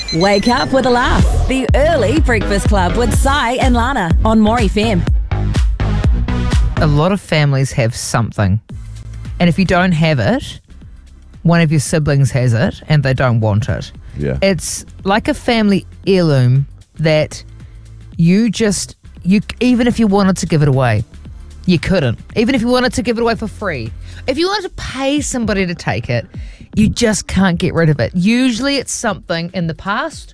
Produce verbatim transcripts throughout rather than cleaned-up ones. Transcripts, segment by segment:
Wake up with a laugh. The Early Breakfast Club with Sai and Lana on More F M. A lot of families have something. And if you don't have it, one of your siblings has it and they don't want it. Yeah. It's like a family heirloom that you just, you even if you wanted to give it away, you couldn't. Even if you wanted to give it away for free. If you wanted to pay somebody to take it, you just can't get rid of it. Usually it's something in the past,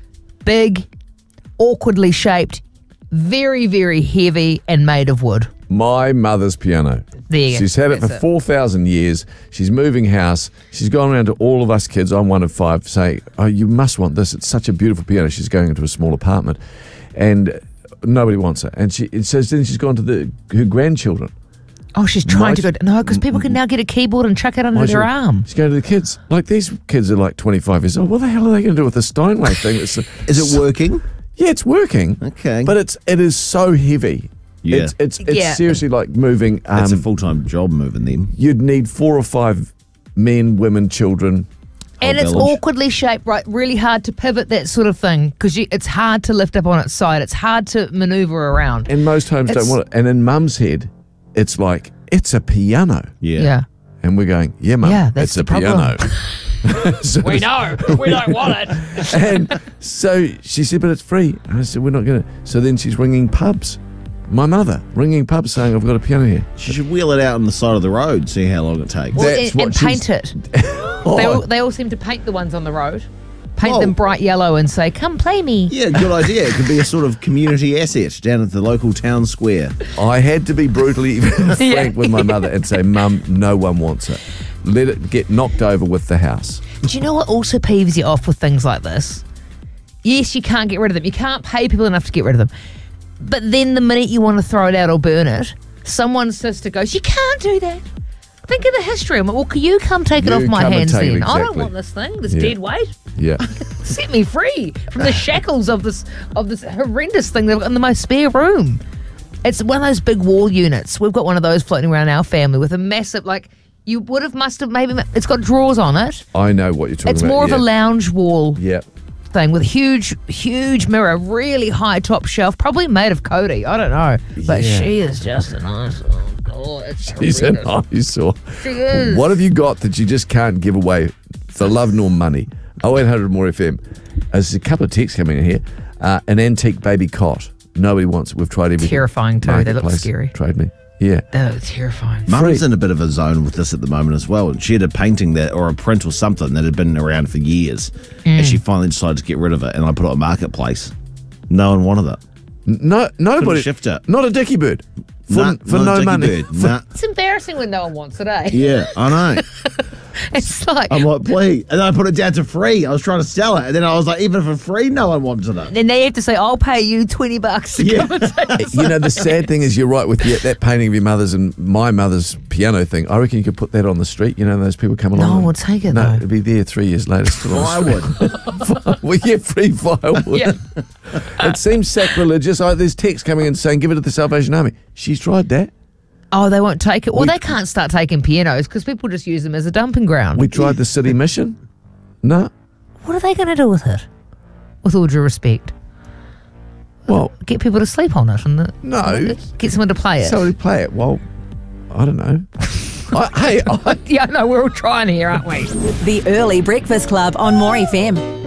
big, awkwardly shaped, very, very heavy and made of wood. My mother's piano. There you go. She's had it for That's it. four thousand years. She's moving house. She's gone around to all of us kids. I'm one of five, saying, oh, you must want this. It's such a beautiful piano. She's going into a small apartment and nobody wants it. And she it says then she's gone to the her grandchildren. Oh, she's trying My- to go. No, because people can now get a keyboard and chuck it under My their children- arm. She's going to the kids. Like these kids are like twenty-five years old. What the hell are they going to do with the Steinway thing? It's, Is it working? Yeah, it's working. Okay. But it's it is so heavy. Yeah. It's it's, it's Yeah. seriously like moving. Um, It's a full-time job moving them. you'd need four or five men, women, children. And it's village. awkwardly shaped, right? Really hard to pivot, that sort of thing, because it's hard to lift up on its side. It's hard to maneuver around. And most homes It's- don't want it. And in Mum's head, it's like it's a piano. Yeah. Yeah. And we're going, yeah, Mum, Yeah, that's it's a the problem. piano. So- We know. We don't want it. and so she said, but it's free. And I said, we're not going to. So then she's ringing pubs. My mother ringing pubs saying, I've got a piano here. She should wheel it out on the side of the road, see how long it takes. Well, That's and, what and she's- paint it. They, all, they all seem to paint the ones on the road. Paint Oh. them bright yellow and say, come play me. Yeah, good idea. It could be a sort of community asset down at the local town square. I had to be brutally frank Yeah. with my mother and say, Mum, no one wants it. Let it get knocked over with the house. Do you know what also peeves you off with things like this? Yes, you can't get rid of them. You can't pay people enough to get rid of them. But then the minute you want to throw it out or burn it, someone's sister goes, you can't do that. Think of the history. I'm like, well, can you come take it You off my come and hands take it, then? I don't exactly. want this thing, this Yeah. dead weight. Yeah. Set me free from the shackles of this of this horrendous thing they've got in the most spare room. It's one of those big wall units. We've got one of those floating around our family with a massive, like, you would have, must have, maybe, it's got drawers on it. I know what you're talking It's about. more of yeah. a lounge wall Yeah. thing with huge, huge mirror, really high top shelf, probably made of Cody. I don't know. But Yeah. she is just an eyesore. God, it's She's an horrendous. eyesore. She is. What have you got that you just can't give away for love nor money? oh eight hundred more F M. There's a couple of texts coming in here. Uh, an antique baby cot. Nobody wants it. We've tried everything. Terrifying too. They look Marketplace, scary. Trade me. Yeah. Oh, terrifying. Mum's in a bit of a zone with this at the moment as well. She had a painting that, or a print or something that had been around for years, and she finally decided to get rid of it. And I put it on Marketplace. No one wanted it. No, nobody. shift it. Not a dicky bird. For, Nah, for not a no dicky money. bird. Nah. It's embarrassing when no one wants it, eh? Yeah, I know. It's like, I'm like, please. And then I put it down to free. I was trying to sell it. And then I was like, even for free, no one wanted it. then they have to say, I'll pay you twenty bucks to Yeah. come and take this. You know, the sad thing is, you're right with the, that painting of your mother's and my mother's piano thing. I reckon you could put that on the street. You know, those people come along. No one and- would take it, No, though. it'd be there three years later. Still on the street. Firewood. We get free firewood. Yeah. It seems sacrilegious. Oh, there's text coming in saying, give it to the Salvation Army. She's tried that. Oh, they won't take it. Well, We- they can't start taking pianos because people just use them as a dumping ground. We tried the city mission. No. What are they going to do with it? With all due respect. Well, Get people to sleep on it and the, no. get someone to play it. Somebody play it. Well, I don't know. I, hey, I, Yeah, no, we're all trying here, aren't we? The Early Breakfast Club on More F M.